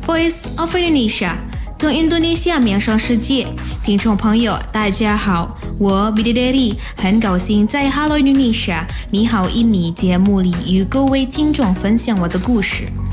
Voice of Indonesia， 从印度尼西亚面向世界。听众朋友，大家好，我 Bidadari 很高兴在 Hello Indonesia 你好印尼节目里与各位听众分享我的故事。